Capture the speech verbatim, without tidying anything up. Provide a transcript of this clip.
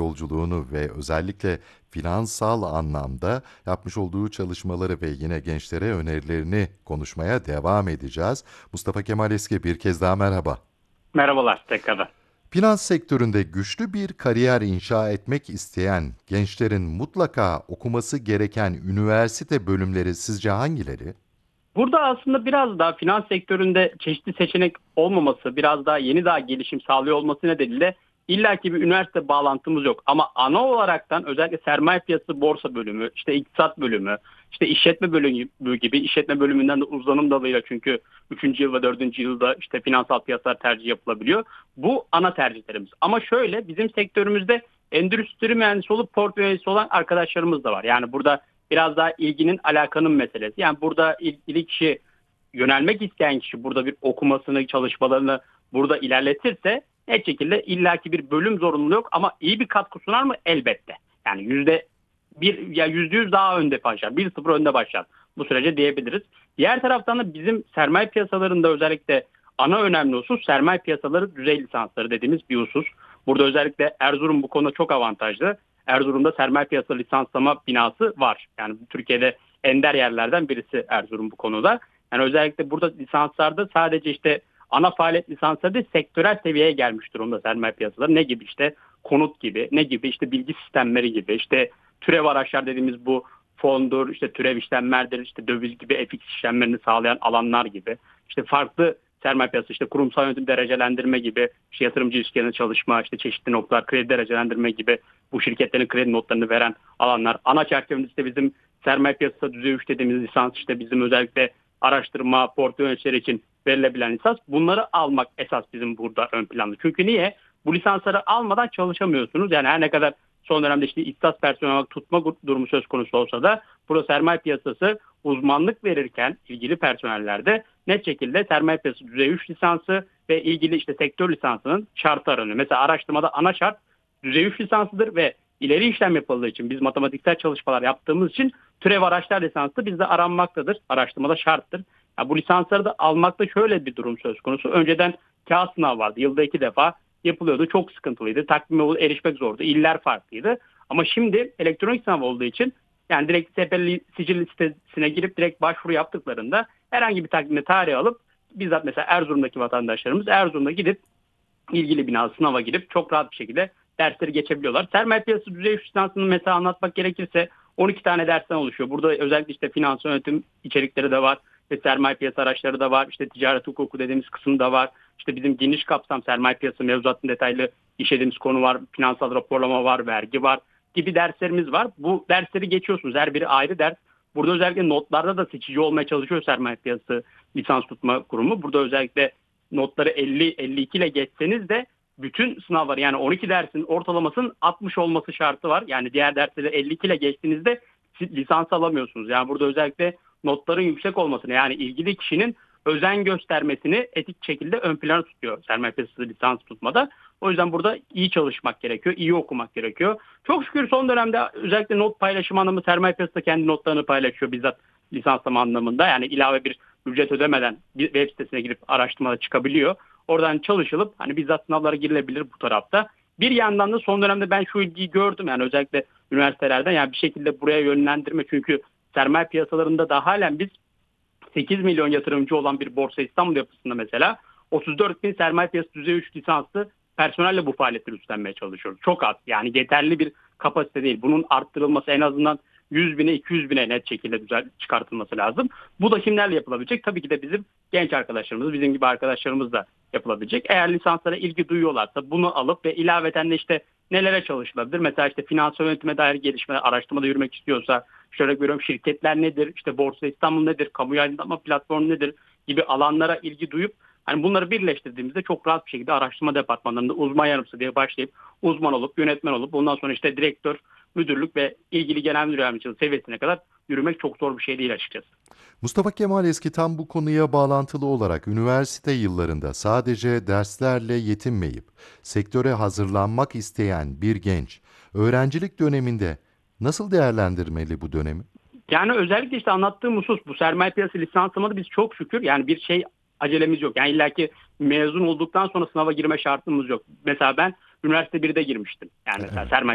yolculuğunu ve özellikle finansal anlamda yapmış olduğu çalışmaları ve yine gençlere önerilerini konuşmaya devam edeceğiz. Mustafa Kemal Eski, bir kez daha merhaba. Merhabalar tekrardan. Finans sektöründe güçlü bir kariyer inşa etmek isteyen gençlerin mutlaka okuması gereken üniversite bölümleri sizce hangileri? Burada aslında biraz daha finans sektöründe çeşitli seçenek olmaması, biraz daha yeni daha gelişim sağlıyor olması nedeniyle illaki bir üniversite bağlantımız yok. Ama ana olaraktan özellikle sermaye piyasası borsa bölümü, işte iktisat bölümü, işte işletme bölümü gibi işletme bölümünden de uzanım dalıyla çünkü üçüncü yıl ve dördüncü yılda işte finansal piyasalar tercih yapılabiliyor. Bu ana tercihlerimiz. Ama şöyle bizim sektörümüzde endüstri mühendisi olup portföy yöneticisi olan arkadaşlarımız da var. Yani burada biraz daha ilginin alakanın meselesi. Yani burada ilgili kişi yönelmek isteyen kişi burada bir okumasını, çalışmalarını burada ilerletirse net şekilde illaki bir bölüm zorunluluğu yok ama iyi bir katkı sunar mı? Elbette. Yani yüzde bir ya yüzde yüz daha önde başlar. Bir sıfır önde başlar. Bu sürece diyebiliriz. Diğer taraftan da bizim sermaye piyasalarında özellikle ana önemli husus sermaye piyasaları düzey lisansları dediğimiz bir husus. Burada özellikle Erzurum bu konuda çok avantajlı. Erzurum'da sermaye piyasası lisanslama binası var. Yani Türkiye'de ender yerlerden birisi Erzurum bu konuda. Yani özellikle burada lisanslarda sadece işte ana faaliyet lisansları değil, sektörel seviyeye gelmiş durumda sermaye piyasaları. Ne gibi işte konut gibi, ne gibi işte bilgi sistemleri gibi, işte türev araçlar dediğimiz bu fondur, işte türev işlemlerdir, işte döviz gibi F X işlemlerini sağlayan alanlar gibi, işte farklı sermaye piyasası, işte kurumsal yönetim derecelendirme gibi, işte yatırımcı ilişkilerine çalışma, işte çeşitli noktalar, kredi derecelendirme gibi bu şirketlerin kredi notlarını veren alanlar. Ana çerçevemiz işte bizim sermaye piyasası düzey üç dediğimiz lisans, işte bizim özellikle araştırma, portföy yöneticileri için verilebilen lisans. Bunları almak esas bizim burada ön planda. Çünkü niye? Bu lisansları almadan çalışamıyorsunuz. Yani her ne kadar son dönemde işte ihtisas personeli olarak tutma durumu söz konusu olsa da burada sermaye piyasası uzmanlık verirken ilgili personellerde net şekilde sermaye piyasası düzey üç lisansı ve ilgili işte sektör lisansının şartı aranıyor. Mesela araştırmada ana şart düzey üç lisansıdır ve ileri işlem yapıldığı için biz matematiksel çalışmalar yaptığımız için türev araçlar lisansı bizde aranmaktadır. Araştırmada şarttır. Ya bu lisansları da almakta şöyle bir durum söz konusu. Önceden kağıt sınav vardı. Yılda iki defa yapılıyordu. Çok sıkıntılıydı. Takvime erişmek zordu. İller farklıydı. Ama şimdi elektronik sınav olduğu için yani direkt S P L sicil sitesine girip direkt başvuru yaptıklarında herhangi bir takvimde tarih alıp bizzat mesela Erzurum'daki vatandaşlarımız Erzurum'da gidip ilgili bina sınava girip çok rahat bir şekilde dersleri geçebiliyorlar. Sermaye piyasası düzey üç lisansını mesela anlatmak gerekirse on iki tane dersten oluşuyor. Burada özellikle işte finans yönetim içerikleri de var. İşte sermaye piyasa araçları da var. İşte ticaret hukuku dediğimiz kısım da var. İşte bizim geniş kapsam sermaye piyasası mevzuatının detaylı işlediğimiz konu var. Finansal raporlama var, vergi var gibi derslerimiz var. Bu dersleri geçiyorsunuz. Her biri ayrı ders. Burada özellikle notlarda da seçici olmaya çalışıyor sermaye piyasası lisans tutma kurumu. Burada özellikle notları elli elli iki ile geçseniz de bütün sınavlar yani on iki dersin ortalamasının altmış olması şartı var. Yani diğer dersleri elli iki ile geçtiğinizde lisans alamıyorsunuz. Yani burada özellikle notların yüksek olmasını yani ilgili kişinin özen göstermesini etik şekilde ön plana tutuyor sermaye piyasası lisans tutmada. O yüzden burada iyi çalışmak gerekiyor, iyi okumak gerekiyor. Çok şükür son dönemde özellikle not paylaşım anlamı sermaye piyasası kendi notlarını paylaşıyor bizzat lisanslama anlamında. Yani ilave bir ücret ödemeden bir web sitesine girip araştırmada çıkabiliyor. Oradan çalışılıp hani bizzat sınavlara girilebilir bu tarafta. Bir yandan da son dönemde ben şu ilgiyi gördüm yani özellikle üniversitelerden yani bir şekilde buraya yönlendirme çünkü sermaye piyasalarında da halen biz sekiz milyon yatırımcı olan bir Borsa İstanbul yapısında mesela otuz dört bin sermaye piyasası düzey üç lisanslı personelle bu faaliyetleri üstlenmeye çalışıyoruz. Çok az yani yeterli bir kapasite değil. Bunun arttırılması en azından yüz bine iki yüz bine net şekilde düzel çıkartılması lazım. Bu da kimlerle yapılabilecek? Tabii ki de bizim genç arkadaşlarımız, bizim gibi arkadaşlarımız da yapılabilecek. Eğer lisanslara ilgi duyuyorlarsa bunu alıp ve ilaveten de işte nelere çalışılabilir? Mesela işte finansal yönetime dair gelişmeler, araştırmada yürümek istiyorsa şöyle görüyorum şirketler nedir? İşte Borsa İstanbul nedir? Kamu aydınlatma platformu nedir? Gibi alanlara ilgi duyup hani bunları birleştirdiğimizde çok rahat bir şekilde araştırma departmanlarında uzman yardımcısı diye başlayıp uzman olup yönetmen olup ondan sonra işte direktör, müdürlük ve ilgili genel müdür yardımcılığı seviyesine kadar yürümek çok zor bir şey değil açıkçası. Mustafa Kemal Eski, tam bu konuya bağlantılı olarak üniversite yıllarında sadece derslerle yetinmeyip sektöre hazırlanmak isteyen bir genç öğrencilik döneminde nasıl değerlendirmeli bu dönemi? Yani özellikle işte anlattığım husus bu sermaye piyasası lisanslamada biz çok şükür yani bir şey acelemiz yok. Yani illaki mezun olduktan sonra sınava girme şartımız yok. Mesela ben üniversite birde girmiştim. Yani mesela Evet. sermaye